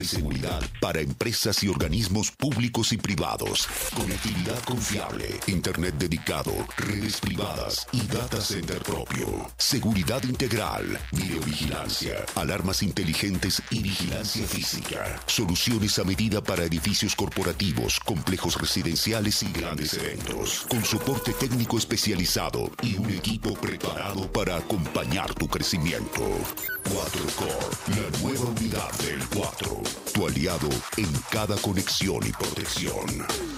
Seguridad para empresas y organismos públicos y privados. Conectividad confiable, internet dedicado, redes privadas y data center propio. Seguridad integral, videovigilancia, alarmas inteligentes y vigilancia física. Soluciones a medida para edificios corporativos, complejos residenciales y grandes eventos. Con soporte técnico especializado y un equipo preparado para acompañar tu crecimiento. 4Core, la nueva unidad del 4. Tu aliado en cada conexión y protección.